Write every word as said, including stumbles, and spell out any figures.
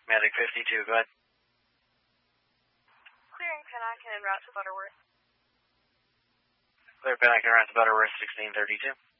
Medic fifty-two, go ahead. Clearing Panakin and route to Butterworth. Clear Panakin, route to Butterworth, sixteen thirty-two.